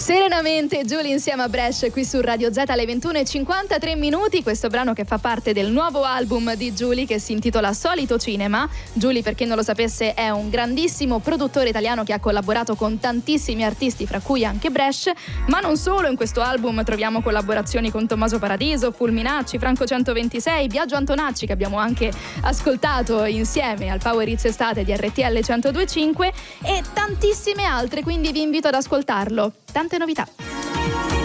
Serenamente Giulia insieme a Brescia qui su Radio Z alle 21:53. Questo brano che fa parte del nuovo album di Giulia che si intitola Solito Cinema. Giulia, per chi non lo sapesse, è un grandissimo produttore italiano che ha collaborato con tantissimi artisti, fra cui anche Brescia, ma non solo. In questo album troviamo collaborazioni con Tommaso Paradiso, Fulminacci, Franco 126, Biagio Antonacci, che abbiamo anche ascoltato insieme al Power Hits Estate di RTL 102.5, e tantissime altre, quindi vi invito ad ascoltarlo. Tante novità.